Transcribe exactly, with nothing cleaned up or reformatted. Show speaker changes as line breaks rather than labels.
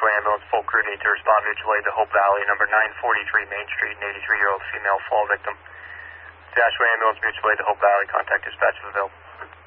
Joshua ambulance, full crew need to respond mutual aid to Hope Valley, number nine forty-three Main Street, an eighty-three-year-old female fall victim. Joshua ambulance, mutual aid to Hope Valley, contact dispatch if available.